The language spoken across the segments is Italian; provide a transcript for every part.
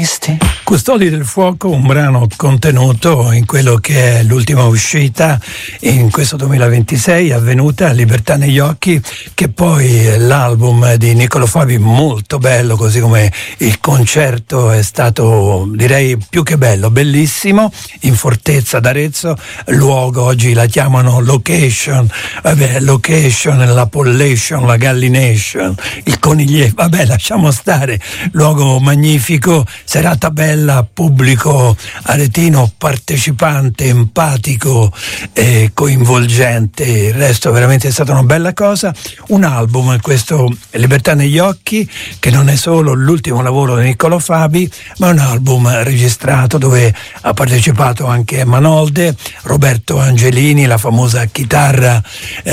Custodi del Fuoco, un brano contenuto in quello che è l'ultima uscita in questo 2026 avvenuta a Libertà negli occhi, che poi è l'album di Niccolò Fabi, molto bello, così come il concerto è stato, direi, più che bello, bellissimo, in Fortezza d'Arezzo, luogo, oggi la chiamano location, la pollation, la gallination, il conigliere, lasciamo stare, luogo magnifico, serata bella, pubblico aretino partecipante, empatico e coinvolgente, il resto veramente è stata una bella cosa. Un album, questo Libertà negli occhi, che non è solo l'ultimo lavoro di Niccolò Fabi, ma è un album registrato dove ha partecipato anche Emma Nolde, Roberto Angelini, la famosa chitarra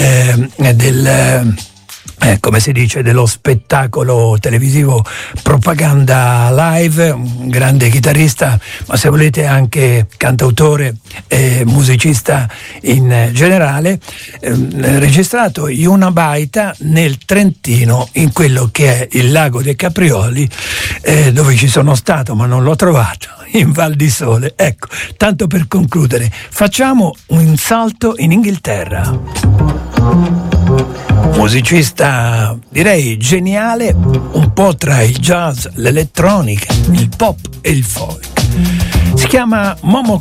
come si dice, dello spettacolo televisivo Propaganda Live, un grande chitarrista, ma se volete anche cantautore e musicista in generale, registrato in una baita nel Trentino, in quello che è il Lago dei Caprioli, dove ci sono stato ma non l'ho trovato, in Val di Sole. Ecco, tanto per concludere, facciamo un salto in Inghilterra. Musicista, direi geniale, un po' tra il jazz, l'elettronica, il pop e il folk. Si chiama Momo